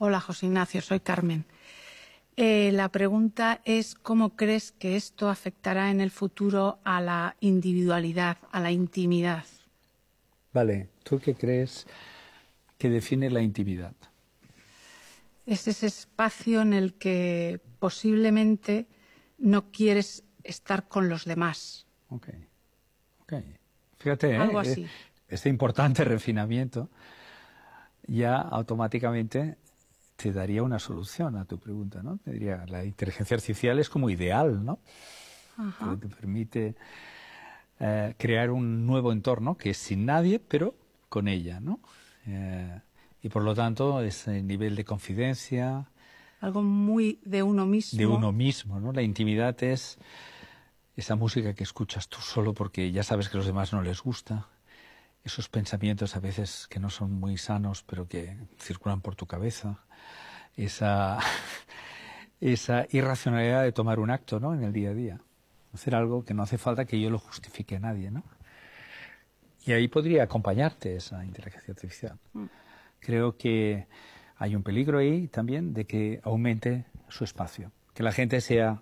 Hola, José Ignacio, soy Carmen. La pregunta es ¿cómo crees que esto afectará en el futuro a la individualidad, a la intimidad? Vale, ¿tú qué crees que define la intimidad? Es ese espacio en el que posiblemente no quieres estar con los demás. Ok. Fíjate, Algo así. este importante refinamiento ya automáticamente te daría una solución a tu pregunta, ¿no? Te diría, la inteligencia artificial es como ideal, ¿no? Ajá. Porque te permite crear un nuevo entorno que es sin nadie, pero con ella, ¿no? Y por lo tanto, ese nivel de confidencia, Algo muy de uno mismo. ¿no? La intimidad es esa música que escuchas tú solo porque ya sabes que a los demás no les gusta, esos pensamientos a veces que no son muy sanos pero que circulan por tu cabeza, esa irracionalidad de tomar un acto, ¿no? En el día a día, hacer algo que no hace falta que yo lo justifique a nadie, ¿no? Y ahí podría acompañarte esa inteligencia artificial. Creo que hay un peligro ahí también de que aumente su espacio, que la gente sea